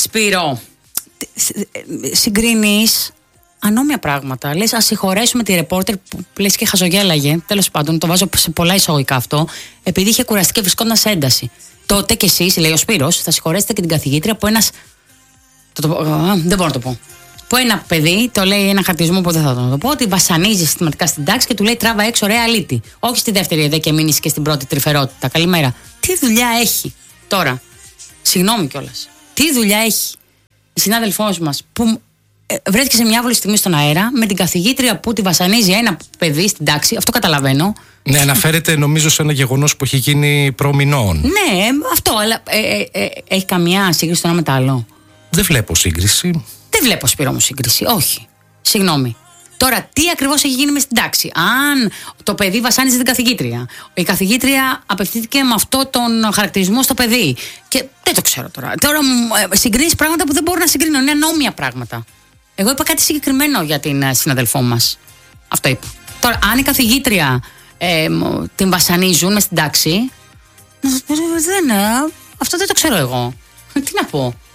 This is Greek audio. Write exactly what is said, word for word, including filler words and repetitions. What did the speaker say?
Σπύρο, συγκρίνεις ανώμια πράγματα. Λες, ας συγχωρέσουμε τη ρεπόρτερ που λες και χαζογέλαγε. Τέλος πάντων, το βάζω σε πολλά εισαγωγικά αυτό, επειδή είχε κουραστεί και βρισκόταν σε ένταση. Τότε κι εσείς, λέει ο Σπύρος, θα συγχωρέσετε και την καθηγήτρια που ένας. Το, το, α, δεν μπορώ να το πω. Που ένα παιδί, το λέει ένα χαρτισμό που δεν θα το πω, ότι βασανίζει συστηματικά στην τάξη και του λέει τράβα έξω, ρε αλήτη. Όχι στη δεύτερη εδώ και μείνει και στην πρώτη τρυφερότητα. Καλημέρα. Τι δουλειά έχει τώρα. Συγγνώμη κιόλας. Τι δουλειά έχει η συνάδελφός μας που ε, βρέθηκε σε μια άβολη στιγμή στον αέρα με την καθηγήτρια που τη βασανίζει ένα παιδί στην τάξη. Αυτό καταλαβαίνω. Ναι, αναφέρεται νομίζω σε ένα γεγονός που έχει γίνει προμηνών. Ναι, αυτό, αλλά ε, ε, ε, έχει καμιά σύγκριση το ένα με το άλλο? Δεν βλέπω σύγκριση. Δεν βλέπω, Σπύρο μου, σύγκριση. Όχι. Συγγνώμη. Τώρα, τι ακριβώς έχει γίνει μες στην τάξη? Αν το παιδί βασάνιζε την καθηγήτρια, η απευθύνθηκε με αυτό τον χαρακτηρισμό στο παιδί. Και δεν το ξέρω τώρα. Τώρα μου συγκρίνεις πράγματα που δεν μπορώ να συγκρίνω. Είναι ανώμια πράγματα. Εγώ είπα κάτι συγκεκριμένο για την συναδελφό μας. Αυτό είπα. Τώρα, αν η καθηγήτρια ε, την βασανίζουν μες στην τάξη. Δεν, αυτό δεν το ξέρω εγώ. Τι να πω.